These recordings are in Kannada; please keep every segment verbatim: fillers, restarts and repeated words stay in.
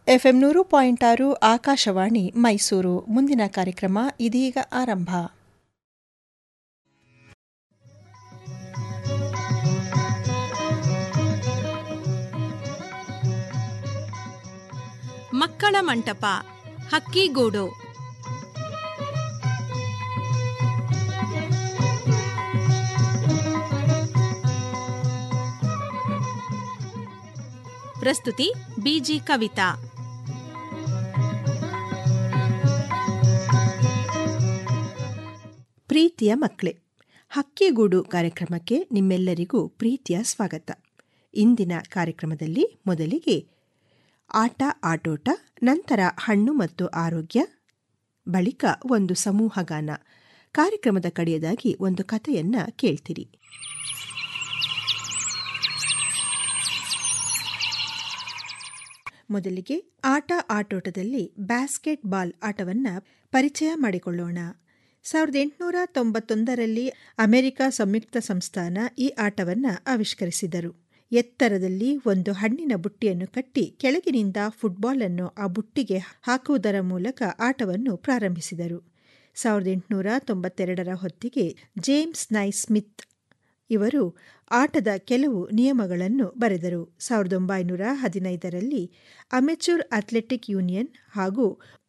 ಎಫ್ಎಂ ನೂರು ಪಾಯಿಂಟ್ ಆರು ಆಕಾಶವಾಣಿ ಮೈಸೂರು. ಮುಂದಿನ ಕಾರ್ಯಕ್ರಮ ಇದೀಗ ಆರಂಭ. ಮಕ್ಕಳ ಮಂಟಪ ಹಕ್ಕಿಗೂಡು. ಪ್ರಸ್ತುತಿ ಬಿಜಿ ಕವಿತಾ. ಪ್ರೀತಿಯ ಮಕ್ಕಳೇ, ಹಕ್ಕಿಗೂಡು ಕಾರ್ಯಕ್ರಮಕ್ಕೆ ನಿಮ್ಮೆಲ್ಲರಿಗೂ ಪ್ರೀತಿಯ ಸ್ವಾಗತ. ಇಂದಿನ ಕಾರ್ಯಕ್ರಮದಲ್ಲಿ ಮೊದಲಿಗೆ ಆಟ ಆಟೋಟ, ನಂತರ ಹಣ್ಣು ಮತ್ತು ಆರೋಗ್ಯ, ಬಳಿಕ ಒಂದು ಸಮೂಹ ಗಾನ. ಕಾರ್ಯಕ್ರಮದ ಕಡೆಯದಾಗಿ ಒಂದು ಕಥೆಯನ್ನ ಕೇಳ್ತೀರಿ. ಮೊದಲಿಗೆ ಆಟ ಆಟೋಟದಲ್ಲಿ ಬ್ಯಾಸ್ಕೆಟ್ ಬಾಲ್ ಆಟವನ್ನು ಪರಿಚಯ ಮಾಡಿಕೊಳ್ಳೋಣ. ಸಾವಿರದ ಎಂಟುನೂರ ತೊಂಬತ್ತೊಂದರಲ್ಲಿ ಅಮೆರಿಕ ಸಂಯುಕ್ತ ಸಂಸ್ಥಾನ ಈ ಆಟವನ್ನು ಆವಿಷ್ಕರಿಸಿದರು. ಎತ್ತರದಲ್ಲಿ ಒಂದು ಹಣ್ಣಿನ ಬುಟ್ಟಿಯನ್ನು ಕಟ್ಟಿ ಕೆಳಗಿನಿಂದ ಫುಟ್ಬಾಲ್ ಅನ್ನು ಆ ಬುಟ್ಟಿಗೆ ಹಾಕುವುದರ ಮೂಲಕ ಆಟವನ್ನು ಪ್ರಾರಂಭಿಸಿದರು. ಸಾವಿರದ ಎಂಟುನೂರ ತೊಂಬತ್ತೆರಡರ ಹೊತ್ತಿಗೆ ಜೇಮ್ಸ್ ನೈಸ್ಮಿತ್ ಇವರು ಆಟದ ಕೆಲವು ನಿಯಮಗಳನ್ನು ಬರೆದರು. ಸಾವಿರದ ಒಂಬೈನೂರ ಹದಿನೈದರಲ್ಲಿ ಅಮೆಚೂರ್ ಅಥ್ಲೆಟಿಕ್ ಯೂನಿಯನ್ ಹಾಗೂ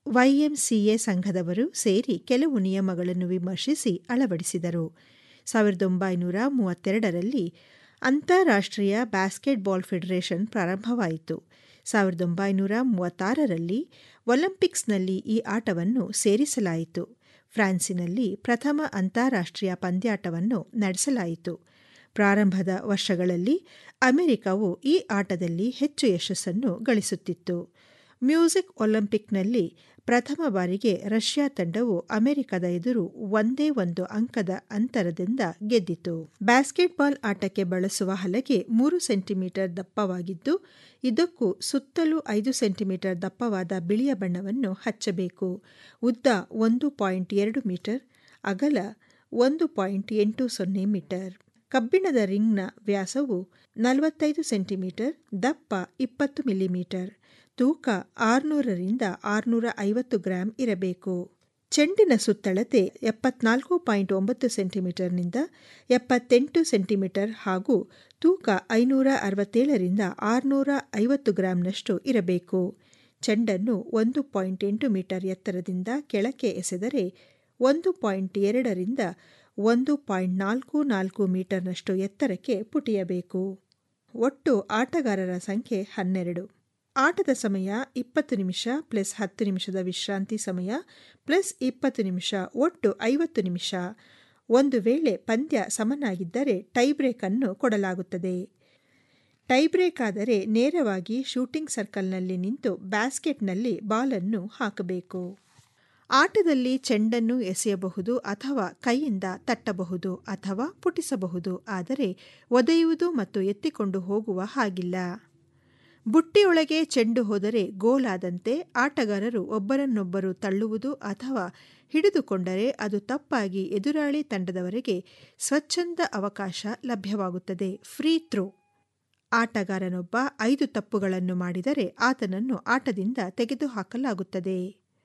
ವೈಎಂಸಿಎ ಸಂಘದವರು ಸೇರಿ ಕೆಲವು ನಿಯಮಗಳನ್ನು ವಿಮರ್ಶಿಸಿ ಅಳವಡಿಸಿದರು. ಸಾವಿರದ ಒಂಬೈನೂರ ಮೂವತ್ತೆರಡರಲ್ಲಿ ಅಂತಾರಾಷ್ಟ್ರೀಯ ಬ್ಯಾಸ್ಕೆಟ್ ಬಾಲ್ ಫೆಡರೇಷನ್ ಪ್ರಾರಂಭವಾಯಿತು. ಸಾವಿರದ ಒಂಬೈನೂರ ಮೂವತ್ತಾರರಲ್ಲಿ ಒಲಿಂಪಿಕ್ಸ್ನಲ್ಲಿ ಈ ಆಟವನ್ನು ಸೇರಿಸಲಾಯಿತು. ಫ್ರಾನ್ಸಿನಲ್ಲಿ ಪ್ರಥಮ ಅಂತಾರಾಷ್ಟ್ರೀಯ ಪಂದ್ಯಾಟವನ್ನು ನಡೆಸಲಾಯಿತು. ಪ್ರಾರಂಭದ ವರ್ಷಗಳಲ್ಲಿ ಅಮೆರಿಕವು ಈ ಆಟದಲ್ಲಿ ಹೆಚ್ಚು ಯಶಸ್ಸನ್ನು ಗಳಿಸುತ್ತಿತ್ತು. ಮ್ಯೂಸಿಕ್ ಒಲಿಂಪಿಕ್ನಲ್ಲಿ ಪ್ರಥಮ ಬಾರಿಗೆ ರಷ್ಯಾ ತಂಡವು ಅಮೆರಿಕದ ಎದುರು ಒಂದೇ ಒಂದು ಅಂಕದ ಅಂತರದಿಂದ ಗೆದ್ದಿತು. ಬ್ಯಾಸ್ಕೆಟ್ಬಾಲ್ ಆಟಕ್ಕೆ ಬಳಸುವ ಹಲಗೆ ಮೂರು ಸೆಂಟಿಮೀಟರ್ ದಪ್ಪವಾಗಿದ್ದು, ಇದಕ್ಕೂ ಸುತ್ತಲೂ ಐದು ಸೆಂಟಿಮೀಟರ್ ದಪ್ಪವಾದ ಬಿಳಿಯ ಬಣ್ಣವನ್ನು ಹಚ್ಚಬೇಕು. ಉದ್ದ ಒಂದು ಪಾಯಿಂಟ್ ಎರಡು ಮೀಟರ್, ಅಗಲ ಒಂದು ಪಾಯಿಂಟ್ ಎಂಟು ಸೊನ್ನೆ ಮೀಟರ್. ಕಬ್ಬಿಣದ ರಿಂಗ್ನ ವ್ಯಾಸವು ನಲವತ್ತೈದು ಸೆಂಟಿಮೀಟರ್, ದಪ್ಪ ಇಪ್ಪತ್ತು ಮಿಲಿಮೀಟರ್, ತೂಕ ಆರುನೂರರಿಂದ ಆರುನೂರ ಐವತ್ತು ಗ್ರಾಂ ಇರಬೇಕು. ಚೆಂಡಿನ ಸುತ್ತಳತೆ ಎಪ್ಪತ್ನಾಲ್ಕು ಪಾಯಿಂಟ್ ಒಂಬತ್ತು ಸೆಂಟಿಮೀಟರ್ನಿಂದ ಎಪ್ಪತ್ತೆಂಟು ಸೆಂಟಿಮೀಟರ್ ಹಾಗೂ ತೂಕ ಐನೂರ ಅರವತ್ತೇಳರಿಂದ ಆರುನೂರ ಐವತ್ತು ಗ್ರಾಂನಷ್ಟು ಇರಬೇಕು. ಚೆಂಡನ್ನು ಒಂದು ಪಾಯಿಂಟ್ ಎಂಟು ಮೀಟರ್ ಎತ್ತರದಿಂದ ಕೆಳಕ್ಕೆ ಎಸೆದರೆ ಒಂದು ಪಾಯಿಂಟ್ ಎರಡರಿಂದ ಒಂದು ಪಾಯಿಂಟ್ ನಾಲ್ಕು ನಾಲ್ಕು ಮೀಟರ್ನಷ್ಟು ಎತ್ತರಕ್ಕೆ ಪುಟಿಯಬೇಕು. ಒಟ್ಟು ಆಟಗಾರರ ಸಂಖ್ಯೆ ಹನ್ನೆರಡು. ಆಟದ ಸಮಯ ಇಪ್ಪತ್ತು ನಿಮಿಷ ಪ್ಲಸ್ ಹತ್ತು ನಿಮಿಷದ ವಿಶ್ರಾಂತಿ ಸಮಯ ಪ್ಲಸ್ ಇಪ್ಪತ್ತು ನಿಮಿಷ, ಒಟ್ಟು ಐವತ್ತು ನಿಮಿಷ. ಒಂದು ವೇಳೆ ಪಂದ್ಯ ಸಮನಾಗಿದ್ದರೆ ಟೈಬ್ರೇಕ್ ಅನ್ನು ಕೊಡಲಾಗುತ್ತದೆ. ಟೈಬ್ರೇಕ್ ಆದರೆ ನೇರವಾಗಿ ಶೂಟಿಂಗ್ ಸರ್ಕಲ್ನಲ್ಲಿ ನಿಂತು ಬ್ಯಾಸ್ಕೆಟ್ನಲ್ಲಿ ಬಾಲನ್ನು ಹಾಕಬೇಕು. ಆಟದಲ್ಲಿ ಚೆಂಡನ್ನು ಎಸೆಯಬಹುದು ಅಥವಾ ಕೈಯಿಂದ ತಟ್ಟಬಹುದು ಅಥವಾ ಪುಟಿಸಬಹುದು, ಆದರೆ ಒದೆಯುವುದು ಮತ್ತು ಎತ್ತಿಕೊಂಡು ಹೋಗುವ ಹಾಗಿಲ್ಲ. ಬುಟ್ಟಿಯೊಳಗೆ ಚೆಂಡು ಹೋದರೆ ಗೋಲಾದಂತೆ. ಆಟಗಾರರು ಒಬ್ಬರನ್ನೊಬ್ಬರು ತಳ್ಳುವುದು ಅಥವಾ ಹಿಡಿದುಕೊಂಡರೆ ಅದು ತಪ್ಪಾಗಿ ಎದುರಾಳಿ ತಂಡದವರೆಗೆ ಸ್ವಚ್ಛಂದ ಅವಕಾಶ ಲಭ್ಯವಾಗುತ್ತದೆ. Free throw. ಆಟಗಾರನೊಬ್ಬ ಐದು ತಪ್ಪುಗಳನ್ನು ಮಾಡಿದರೆ ಆತನನ್ನು ಆಟದಿಂದ ತೆಗೆದುಹಾಕಲಾಗುತ್ತದೆ.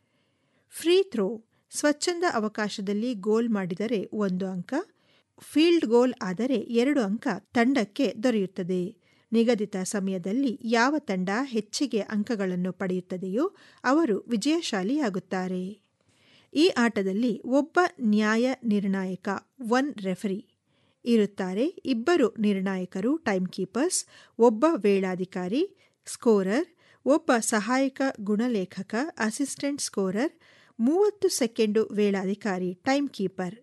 ಫ್ರೀ ಥ್ರೋ ಸ್ವಚ್ಛಂದ ಅವಕಾಶದಲ್ಲಿ ಗೋಲ್ ಮಾಡಿದರೆ ಒಂದು ಅಂಕ, ಫೀಲ್ಡ್ ಗೋಲ್ ಆದರೆ ಎರಡು ಅಂಕ ತಂಡಕ್ಕೆ ದೊರೆಯುತ್ತದೆ. ನಿಗದಿತ ಸಮಯದಲ್ಲಿ ಯಾವ ತಂಡ ಹೆಚ್ಚಿಗೆ ಅಂಕಗಳನ್ನು ಪಡೆಯುತ್ತದೆಯೋ ಅವರು ವಿಜಯಶಾಲಿಯಾಗುತ್ತಾರೆ. ಈ ಆಟದಲ್ಲಿ ಒಬ್ಬ ನ್ಯಾಯ ನಿರ್ಣಾಯಕ ಒನ್ ರೆಫರಿ ಇರುತ್ತಾರೆ. ಇಬ್ಬರು ನಿರ್ಣಾಯಕರು ಟೈಮ್ ಕೀಪರ್ಸ್, ಒಬ್ಬ ವೇಳಾಧಿಕಾರಿ ಸ್ಕೋರರ್, ಒಬ್ಬ ಸಹಾಯಕ ಗುಣಲೇಖಕ ಅಸಿಸ್ಟೆಂಟ್ ಸ್ಕೋರರ್, ಮೂವತ್ತು ಸೆಕೆಂಡು ವೇಳಾಧಿಕಾರಿ ಟೈಮ್ ಕೀಪರ್.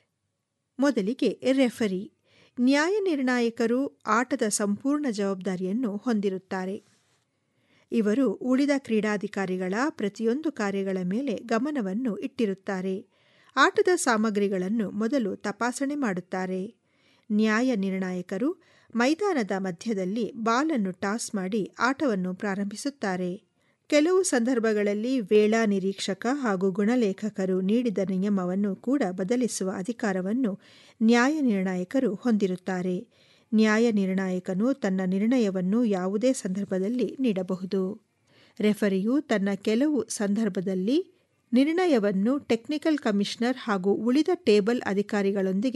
ಮೊದಲಿಗೆ ರೆಫರಿ. ನ್ಯಾಯ ನಿರ್ಣಾಯಕರು ಆಟದ ಸಂಪೂರ್ಣ ಜವಾಬ್ದಾರಿಯನ್ನು ಹೊಂದಿರುತ್ತಾರೆ. ಇವರು ಉಳಿದ ಕ್ರೀಡಾಧಿಕಾರಿಗಳ ಪ್ರತಿಯೊಂದು ಕಾರ್ಯಗಳ ಮೇಲೆ ಗಮನವನ್ನು ಇಟ್ಟಿರುತ್ತಾರೆ. ಆಟದ ಸಾಮಗ್ರಿಗಳನ್ನು ಮೊದಲು ತಪಾಸಣೆ ಮಾಡುತ್ತಾರೆ. ನ್ಯಾಯ ನಿರ್ಣಾಯಕರು ಮೈದಾನದ ಮಧ್ಯದಲ್ಲಿ ಬಾಲನ್ನು ಟಾಸ್ ಮಾಡಿ ಆಟವನ್ನು ಪ್ರಾರಂಭಿಸುತ್ತಾರೆ. ಕೆಲವು ಸಂದರ್ಭಗಳಲ್ಲಿ ವೇಳಾ ನಿರೀಕ್ಷಕ ಹಾಗೂ ಗುಣಲೇಖಕರು ನೀಡಿದ ನಿಯಮವನ್ನು ಕೂಡ ಬದಲಿಸುವ ಅಧಿಕಾರವನ್ನು ನ್ಯಾಯ ನಿರ್ಣಾಯಕರು ಹೊಂದಿರುತ್ತಾರೆ. ನ್ಯಾಯ ನಿರ್ಣಾಯಕನು ತನ್ನ ನಿರ್ಣಯವನ್ನು ಯಾವುದೇ ಸಂದರ್ಭದಲ್ಲಿ ನೀಡಬಹುದು. ರೆಫರಿಯು ತನ್ನ ಕೆಲವು ಸಂದರ್ಭದಲ್ಲಿ ನಿರ್ಣಯವನ್ನು ಟೆಕ್ನಿಕಲ್ ಕಮಿಷನರ್ ಹಾಗೂ ಉಳಿದ ಟೇಬಲ್ ಅಧಿಕಾರಿಗಳೊಂದಿಗೆ